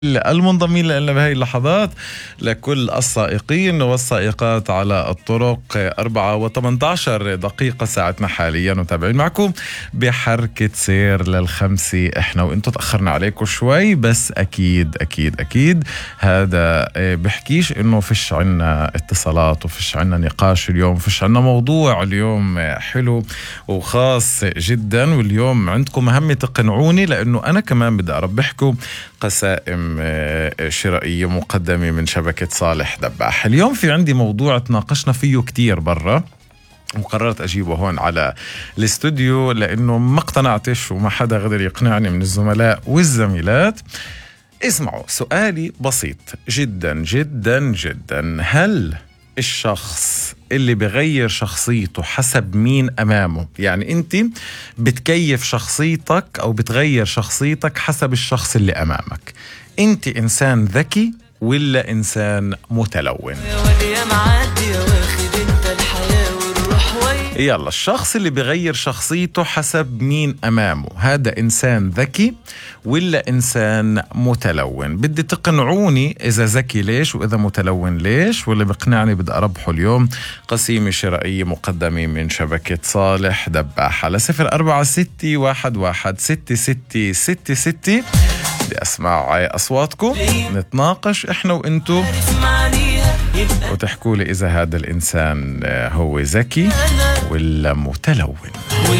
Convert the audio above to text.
المنضمين لنا بهذه اللحظات، لكل السائقين والسائقات على الطرق. 4:18 دقيقة ساعتنا حاليا، وتابعين معكم بحركة سير للخمسة. احنا وانتو تأخرنا عليكم شوي، بس أكيد أكيد أكيد هذا بحكيش إنه فيش عنا اتصالات وفيش عنا نقاش اليوم، فيش عنا موضوع اليوم حلو وخاص جدا. واليوم عندكم مهمة تقنعوني، لأنه أنا كمان بدي أربحكم قسائم شرائية مقدمة من شبكة صالح دباح. اليوم في عندي موضوع تناقشنا فيه كتير برا، وقررت أجيبه هون على الاستوديو لأنه ما اقتنعتش وما حدا قدر يقنعني من الزملاء والزميلات. اسمعوا، سؤالي بسيط جدا جدا جدا: هل الشخص اللي بغير شخصيته حسب مين أمامه، يعني أنت بتكيف شخصيتك أو بتغير شخصيتك حسب الشخص اللي أمامك، أنت إنسان ذكي ولا إنسان متلون؟ يلا، الشخص اللي بغير شخصيته حسب مين أمامه، هذا إنسان ذكي ولا إنسان متلون؟ بدي تقنعوني إذا ذكي ليش وإذا متلون ليش. واللي بقنعني بدي أربحه اليوم قسيمة شرائية مقدمة من شبكة صالح دباح على 046116666. بدي أسمع أصواتكم، نتناقش إحنا وإنتو، وتحكوا لي إذا هذا الإنسان هو ذكي ولا متلون.